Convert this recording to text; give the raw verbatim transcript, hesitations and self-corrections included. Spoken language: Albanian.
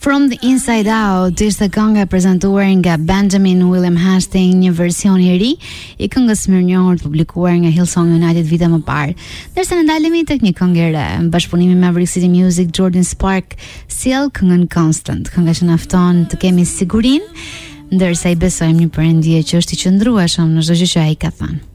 From the Inside Out ishte kënga e prezantuar nga Benjamin William Hastings, një version i ri i këngës së mirënjohur të publikuar nga Hillsong United vite më parë. Derisa ne ndalemi tek një këngë e re, në bashkëpunim me Maverick City Music, Jordan Spark sjell këngën Constant, kënga që na fton të kemi sigurinë, ndërsa i besojmë një perëndije që është i qëndrueshëm në çdo gjë që ai ka thënë.